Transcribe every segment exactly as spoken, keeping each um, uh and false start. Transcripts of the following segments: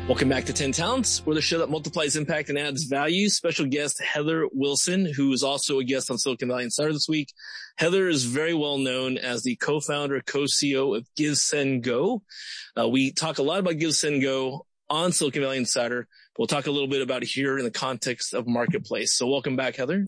Welcome back to ten Talents. We're the show that multiplies impact and adds value. Special guest Heather Wilson, who is also a guest on Silicon Valley Insider this week. Heather is very well known as the co-founder, co-C E O of GiveSendGo. Uh, we talk a lot about GiveSendGo on Silicon Valley Insider. We'll talk a little bit about it here in the context of Marketplace. So welcome back, Heather.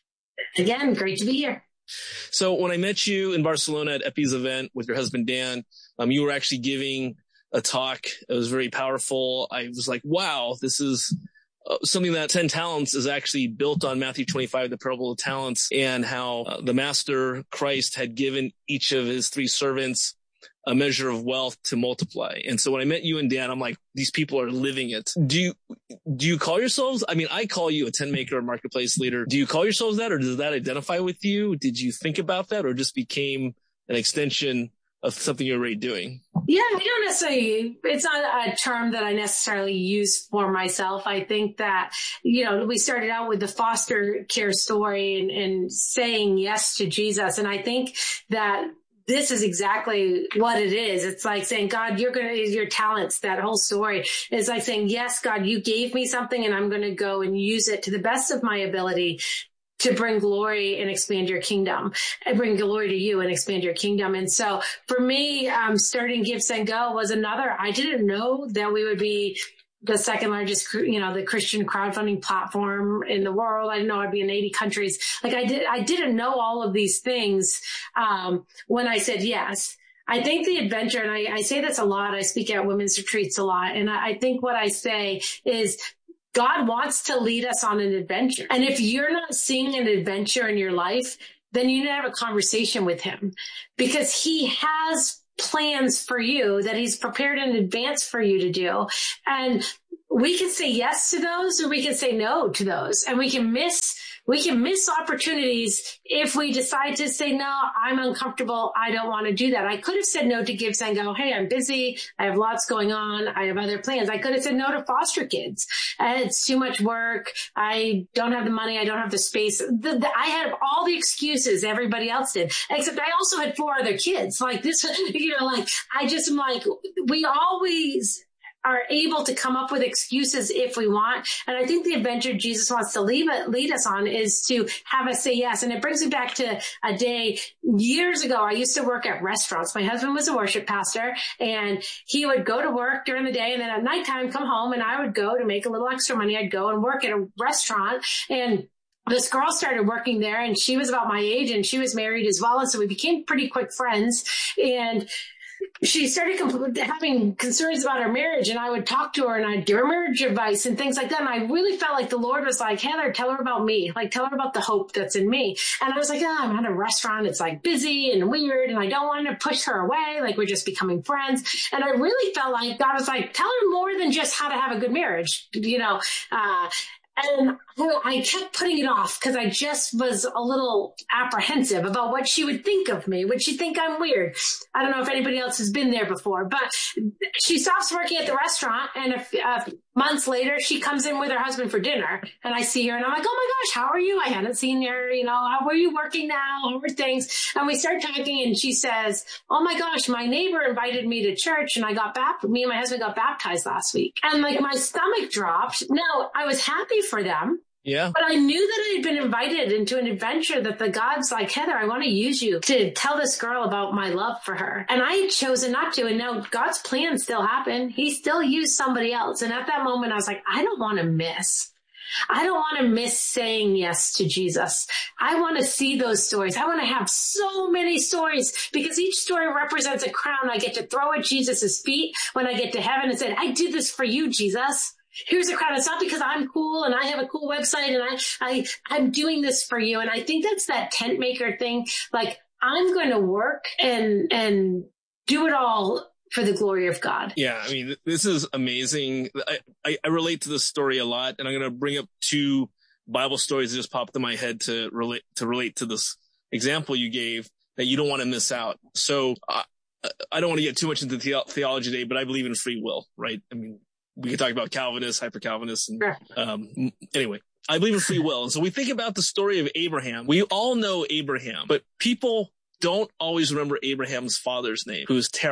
Again, great to be here. So when I met you in Barcelona at Epi's event with your husband, Dan, um, you were actually giving a talk. It was very powerful. I was like, wow, this is uh, something that ten Talents is actually built on Matthew twenty-five, the parable of talents, and how uh, the master Christ had given each of his three servants a measure of wealth to multiply. And so when I met you and Dan, I'm like, these people are living it. Do you, do you call yourselves, I mean, I call you a ten maker, marketplace leader. Do you call yourselves that, or does that identify with you? Did you think about that, or just became an extension of something you're already doing? Yeah, I don't necessarily, it's not a term that I necessarily use for myself. I think that, you know, we started out with the foster care story and, and saying yes to Jesus. And I think that this is exactly what it is. It's like saying, God, you're going to, your talents, that whole story is like saying, yes, God, you gave me something and I'm going to go and use it to the best of my ability to bring glory and expand your kingdom, and bring glory to you and expand your kingdom. And so for me, um, starting GiveSendGo was another, I didn't know that we would be the second largest, you know, the Christian crowdfunding platform in the world. I didn't know I'd be in eighty countries. Like I did, I didn't know all of these things, um, when I said yes. I think the adventure, and I, I say this a lot, I speak at women's retreats a lot. And I, I think what I say is, God wants to lead us on an adventure. And if you're not seeing an adventure in your life, then you need to have a conversation with him, because he has plans for you that he's prepared in advance for you to do. And we can say yes to those, or we can say no to those. And we can miss We can miss opportunities if we decide to say, no, I'm uncomfortable. I don't want to do that. I could have said no to GiveSendGo. Hey, I'm busy. I have lots going on. I have other plans. I could have said no to foster kids. Uh, it's too much work. I don't have the money. I don't have the space. The, the, I had all the excuses everybody else did, except I also had four other kids. Like this, you know, like I just am like, we always are able to come up with excuses if we want. And I think the adventure Jesus wants to lead, lead us on is to have us say yes. And it brings me back to a day years ago. I used to work at restaurants. My husband was a worship pastor, and he would go to work during the day, and then at nighttime come home, and I would go to make a little extra money. I'd go and work at a restaurant, and this girl started working there, and she was about my age, and she was married as well. And so we became pretty quick friends. And she started compl- having concerns about her marriage, and I would talk to her and I'd give her marriage advice and things like that. And I really felt like the Lord was like, Heather, tell her about me. Like, tell her about the hope that's in me. And I was like, oh, I'm at a restaurant. It's like busy and weird, and I don't want to push her away. Like, we're just becoming friends. And I really felt like God was like, tell her more than just how to have a good marriage, you know, uh, and I kept putting it off because I just was a little apprehensive about what she would think of me. Would she think I'm weird? I don't know if anybody else has been there before, but she stops working at the restaurant, and a, a months later, she comes in with her husband for dinner, and I see her and I'm like, oh my gosh, how are you? I hadn't seen her, you know, how are you working now? How are things? And we start talking, and she says, oh my gosh, my neighbor invited me to church, and I got baptized. Me and my husband got baptized last week. And like my stomach dropped. Now, I was happy for them. Yeah. But I knew that I had been invited into an adventure that the God's like, Heather, I want to use you to tell this girl about my love for her. And I had chosen not to. And now God's plan still happened. He still used somebody else. And at that moment, I was like, I don't want to miss. I don't want to miss saying yes to Jesus. I want to see those stories. I want to have so many stories, because each story represents a crown I get to throw at Jesus's feet when I get to heaven and say, I did this for you, Jesus. Here's a crowd. It's not because I'm cool and I have a cool website and I, I, I'm doing this for you. And I think that's that tent maker thing. Like, I'm going to work and, and do it all for the glory of God. Yeah. I mean, this is amazing. I, I, I relate to this story a lot, and I'm going to bring up two Bible stories that just popped in my head to relate, to relate to this example you gave that you don't want to miss out. So uh, I don't want to get too much into the- theology today, but I believe in free will, right? I mean, we could talk about Calvinists, hyper-Calvinists. And, um, anyway, I believe in free will. And so we think about the story of Abraham. We all know Abraham, but people don't always remember Abraham's father's name, who's Terah.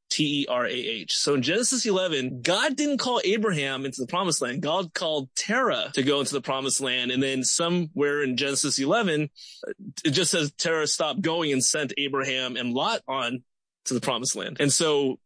T E R A H. So in Genesis eleven, God didn't call Abraham into the promised land. God called Terah to go into the promised land. And then somewhere in Genesis eleven, it just says Terah stopped going and sent Abraham and Lot on to the promised land. And so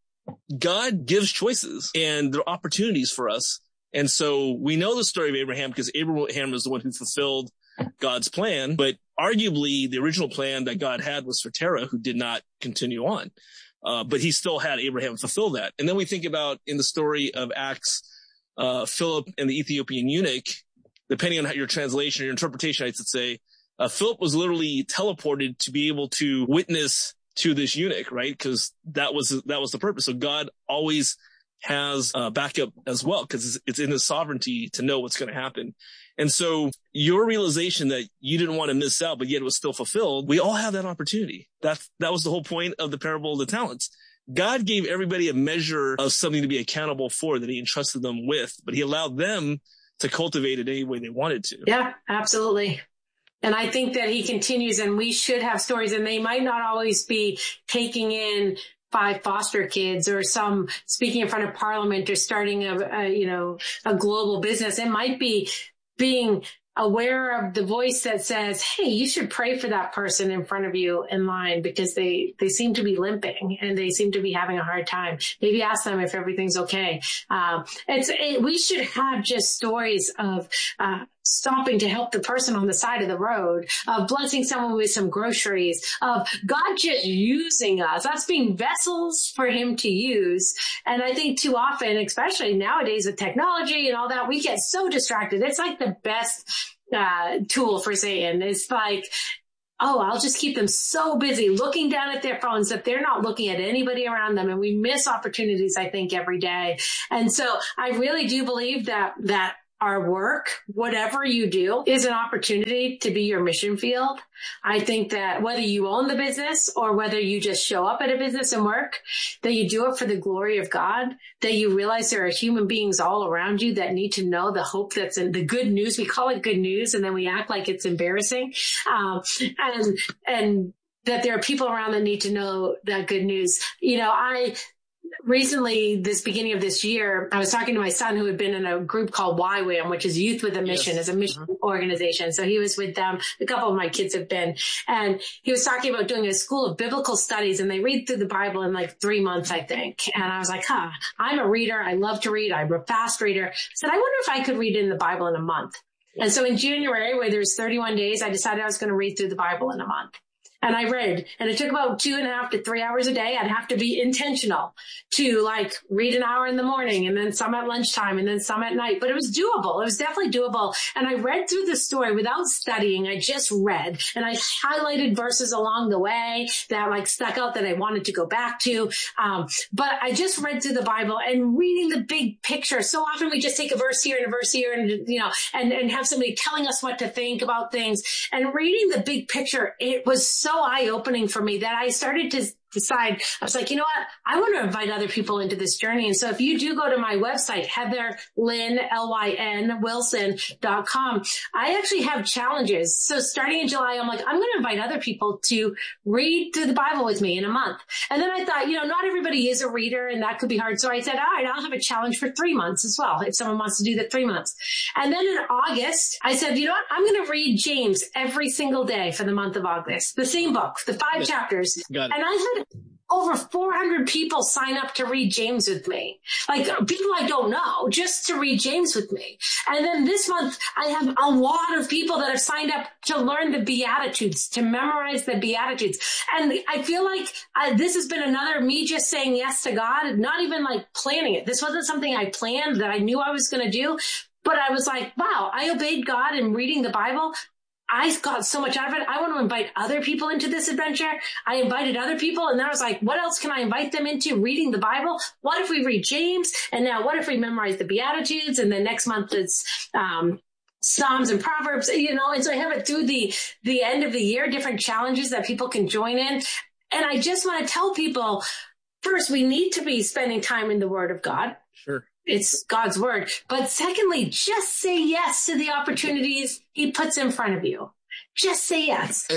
God gives choices and there are opportunities for us. And so we know the story of Abraham because Abraham was the one who fulfilled God's plan. But arguably, the original plan that God had was for Terah, who did not continue on. Uh, but he still had Abraham fulfill that. And then we think about in the story of Acts, uh, Philip and the Ethiopian eunuch, depending on how your translation or your interpretation, I should say, uh, Philip was literally teleported to be able to witness to this eunuch, right? Because that was that was the purpose. So God always has uh, backup as well, because it's, it's in His sovereignty to know what's going to happen. And so your realization that you didn't want to miss out, but yet it was still fulfilled, we all have that opportunity. That that was the whole point of the parable of the talents. God gave everybody a measure of something to be accountable for that He entrusted them with, but He allowed them to cultivate it any way they wanted to. Yeah, absolutely. And I think that He continues, and we should have stories, and they might not always be taking in five foster kids or some speaking in front of Parliament or starting a, a you know, a global business. It might be being aware of the voice that says, hey, you should pray for that person in front of you in line because they, they seem to be limping and they seem to be having a hard time. Maybe ask them if everything's okay. Um, it's, it, we should have just stories of, uh, stopping to help the person on the side of the road, of blessing someone with some groceries, of God just using us, us being vessels for Him to use. And I think too often, especially nowadays with technology and all that, we get so distracted. It's like the best uh, tool for Satan. It's like, oh, I'll just keep them so busy looking down at their phones that they're not looking at anybody around them. And we miss opportunities, I think, every day. And so I really do believe that that our work, whatever you do, is an opportunity to be your mission field. I think that whether you own the business or whether you just show up at a business and work, that you do it for the glory of God, that you realize there are human beings all around you that need to know the hope that's in the good news. We call it good news, and then we act like it's embarrassing. Um, and, and that there are people around that need to know that good news. You know, I, Recently, this beginning of this year, I was talking to my son who had been in a group called Y WAM, which is Youth with a Mission, yes. Is a mission mm-hmm. organization. So he was with them. A couple of my kids have been. And he was talking about doing a school of biblical studies, and they read through the Bible in like three months, I think. And I was like, huh, I'm a reader. I love to read. I'm a fast reader. I said, I wonder if I could read in the Bible in a month. And so in January, where there's thirty-one days, I decided I was going to read through the Bible in a month. And I read, and it took about two and a half to three hours a day. I'd have to be intentional to like read an hour in the morning and then some at lunchtime and then some at night. But it was doable. It was definitely doable. And I read through the story without studying. I just read, and I highlighted verses along the way that like stuck out that I wanted to go back to. Um, but I just read through the Bible and reading the big picture. So often we just take a verse here and a verse here and, you know, and, and have somebody telling us what to think about things. And reading the big picture, it was so so eye-opening for me that I started to decide, I was like, you know what? I want to invite other people into this journey. And so if you do go to my website, Heather Lynn, L Y N, Wilson dot com, I actually have challenges. So starting in July, I'm like, I'm going to invite other people to read through the Bible with me in a month. And then I thought, you know, not everybody is a reader and that could be hard. So I said, all right, I'll have a challenge for three months as well, if someone wants to do the three months. And then in August, I said, you know what? I'm going to read James every single day for the month of August, the same book, the five Got chapters. Got it. And I had over four hundred people sign up to read James with me. Like people I don't know, just to read James with me. And then this month, I have a lot of people that have signed up to learn the Beatitudes, to memorize the Beatitudes. And I feel like uh, this has been another me just saying yes to God, not even like planning it. This wasn't something I planned that I knew I was going to do. But I was like, wow, I obeyed God in reading the Bible. I got so much out of it. I want to invite other people into this adventure. I invited other people, and then I was like, what else can I invite them into? Reading the Bible. What if we read James? And now what if we memorize the Beatitudes? And then next month it's um Psalms and Proverbs, you know, and so I have it through the the end of the year, different challenges that people can join in. And I just want to tell people, first, we need to be spending time in the Word of God. Sure. It's God's word. But secondly, just say yes to the opportunities He puts in front of you. Just say yes. And,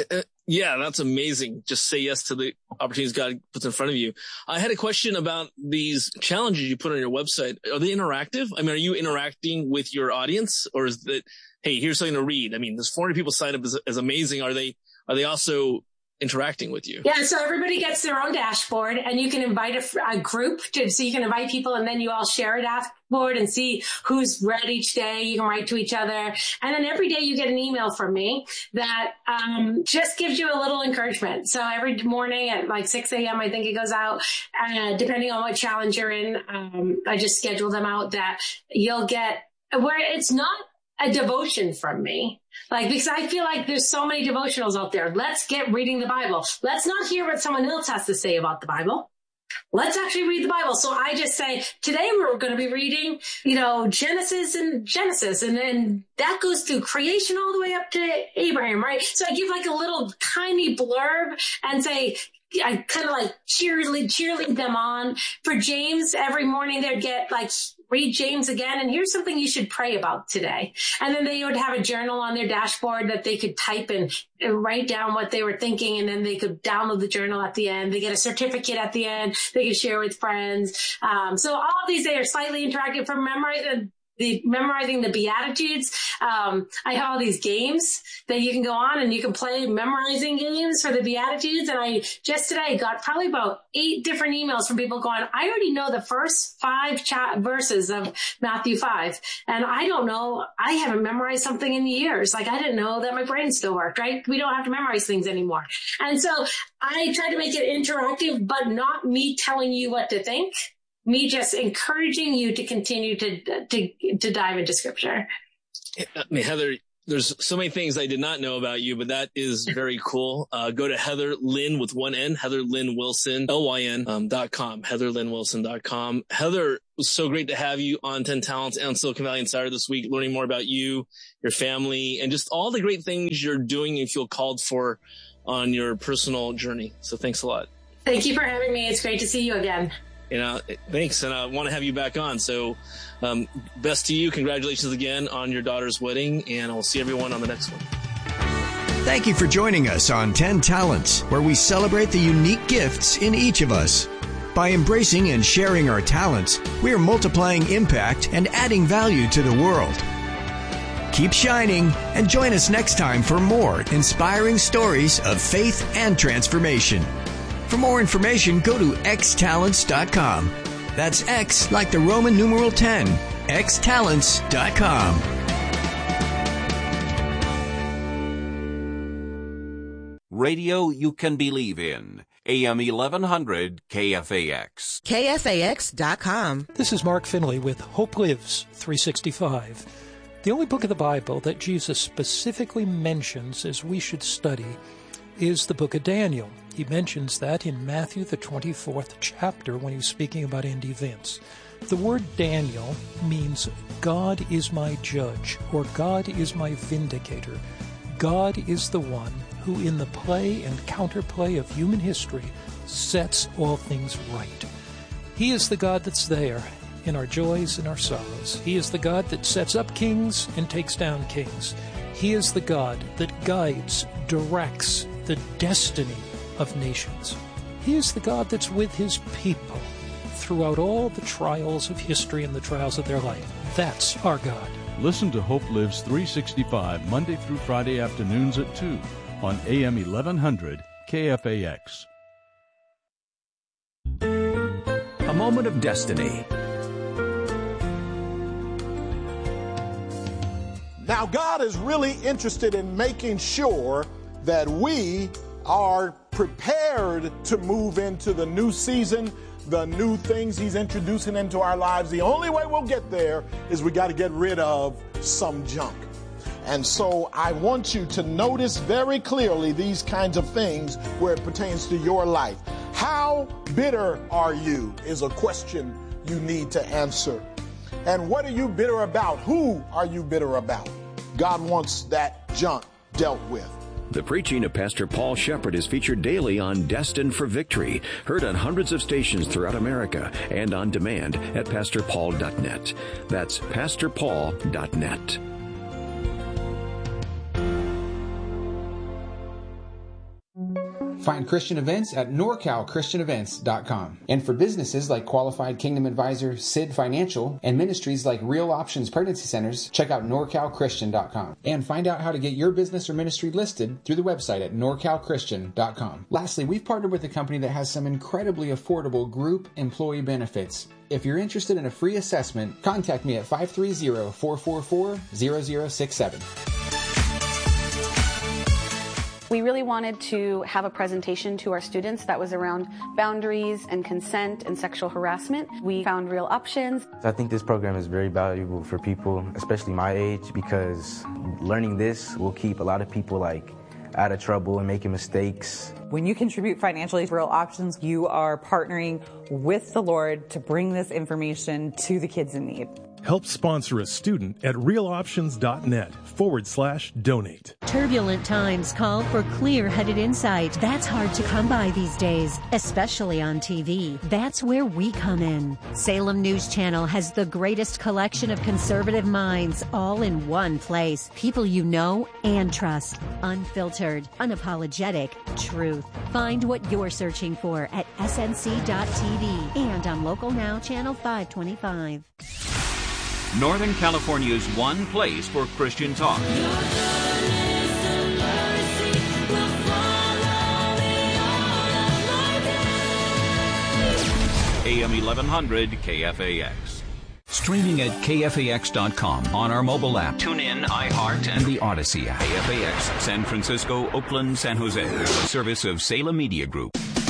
Yeah, that's amazing. Just say yes to the opportunities God puts in front of you. I had a question about these challenges you put on your website. Are they interactive? I mean, are you interacting with your audience, or is that, hey, here's something to read? I mean, there's four hundred people signed up as, as amazing. Are they, are they also interacting with you? Yeah, so everybody gets their own dashboard, and you can invite a, a group to, so you can invite people, and then you all share a dashboard and see who's read each day. You can write to each other. And then every day you get an email from me that um, just gives you a little encouragement. So every morning at like six a.m., I think it goes out, uh, depending on what challenge you're in. Um, I just schedule them out that you'll get where it's not a devotion from me. Like, because I feel like there's so many devotionals out there. Let's get reading the Bible. Let's not hear what someone else has to say about the Bible. Let's actually read the Bible. So I just say, today we're going to be reading, you know, Genesis and Genesis. And then that goes through creation all the way up to Abraham, right? So I give like a little tiny blurb and say, I kind of like cheerlead, cheerlead them on. For James, every morning they'd get like, read James again, and here's something you should pray about today. And then they would have a journal on their dashboard that they could type and, and write down what they were thinking, and then they could download the journal at the end. They get a certificate at the end. They could share with friends. Um, so all of these, they are slightly interactive. From memorizing the memorizing the Beatitudes. Um, I have all these games that you can go on and you can play memorizing games for the Beatitudes. And I just today got probably about eight different emails from people going, I already know the first five cha- verses of Matthew five. And I don't know, I haven't memorized something in years. Like I didn't know that my brain still worked, right? We don't have to memorize things anymore. And so I try to make it interactive, but not me telling you what to think. Me just encouraging you to continue to to to dive into Scripture. I mean, Heather, there's so many things I did not know about you, but that is very cool. Uh, go to Heather Lynn with one N, Heather Lynn Wilson, L Y N, um, dot com, heather lynn wilson dot com. Heather, it was so great to have you on ten Talents and Silicon Valley Insider this week, learning more about you, your family, and just all the great things you're doing and feel called for on your personal journey. So thanks a lot. Thank you for having me. It's great to see you again. You know, thanks. And I want to have you back on. So um, best to you. Congratulations again on your daughter's wedding. And I'll see everyone on the next one. Thank you for joining us on ten Talents, where we celebrate the unique gifts in each of us. By embracing and sharing our talents, we are multiplying impact and adding value to the world. Keep shining and join us next time for more inspiring stories of faith and transformation. For more information, go to x talents dot com. That's X like the Roman numeral ten, x talents dot com. Radio you can believe in. A M eleven hundred K F A X. K F A X dot com. This is Mark Finley with Hope Lives three sixty-five. The only book of the Bible that Jesus specifically mentions as we should study is the book of Daniel. He mentions that in Matthew, the twenty-fourth chapter, when he was speaking about end events. The word Daniel means God is my judge, or God is my vindicator. God is the one who, in the play and counterplay of human history, sets all things right. He is the God that's there in our joys and our sorrows. He is the God that sets up kings and takes down kings. He is the God that guides, directs the destiny of nations. He is the God that's with his people throughout all the trials of history and the trials of their life. That's our God. Listen to Hope Lives three sixty-five Monday through Friday afternoons at two on A M eleven hundred K F A X. A moment of destiny. Now, God is really interested in making sure that we are prepared to move into the new season, the new things he's introducing into our lives. The only way we'll get there is we got to get rid of some junk. And so I want you to notice very clearly these kinds of things where it pertains to your life. How bitter are you is a question you need to answer. And what are you bitter about? Who are you bitter about? God wants that junk dealt with. The preaching of Pastor Paul Shepherd is featured daily on Destined for Victory, heard on hundreds of stations throughout America and on demand at pastor paul dot net. That's pastor paul dot net. Find Christian events at nor cal christian events dot com. And for businesses like Qualified Kingdom Advisor, S I D Financial, and ministries like Real Options Pregnancy Centers, check out nor cal christian dot com. And find out how to get your business or ministry listed through the website at nor cal christian dot com. Lastly, we've partnered with a company that has some incredibly affordable group employee benefits. If you're interested in a free assessment, contact me at five three zero, four four four, zero zero six seven. We really wanted to have a presentation to our students that was around boundaries and consent and sexual harassment. We found Real Options. I think this program is very valuable for people, especially my age, because learning this will keep a lot of people like out of trouble and making mistakes. When you contribute financially to Real Options, you are partnering with the Lord to bring this information to the kids in need. Help sponsor a student at realoptions.net forward slash donate. Turbulent times call for clear-headed insight. That's hard to come by these days, especially on T V. That's where we come in. Salem News Channel has the greatest collection of conservative minds all in one place. People you know and trust. Unfiltered, unapologetic truth. Find what you're searching for at S N C dot T V and on Local Now Channel five twenty-five. Northern California's one place for Christian talk. A M eleven hundred K F A X. Streaming at K F A X dot com on our mobile app. Tune in, iHeart, and the Odyssey app. K F A X, San Francisco, Oakland, San Jose. A service of Salem Media Group.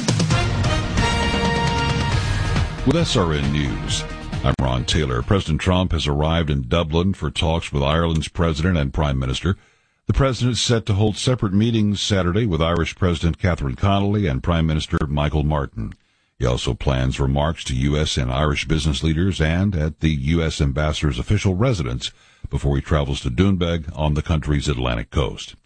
With S R N News, I'm Ron Taylor. President Trump has arrived in Dublin for talks with Ireland's president and prime minister. The president is set to hold separate meetings Saturday with Irish President Catherine Connolly and Prime Minister Michael Martin. He also plans remarks to U S and Irish business leaders and at the U S ambassador's official residence before he travels to Doonbeg on the country's Atlantic coast.